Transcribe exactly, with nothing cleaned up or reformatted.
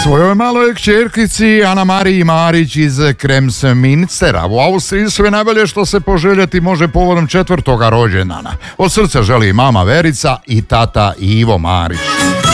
Svojoj maloj kćerkici Ana Mariji Marić iz Kremsminstera u Austriji sve najbolje što se poželjeti može povodom četvrtoga rođendana. Od srca želi mama Verica i tata Ivo Marić.